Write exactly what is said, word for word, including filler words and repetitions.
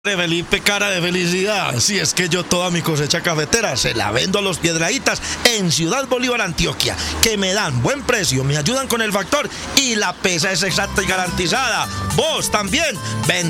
De Felipe, cara de felicidad. Si es que yo toda mi cosecha cafetera se la vendo a los Piedrahítas en Ciudad Bolívar, Antioquia, que me dan buen precio, me ayudan con el factor y la pesa es exacta y garantizada. Vos también, ven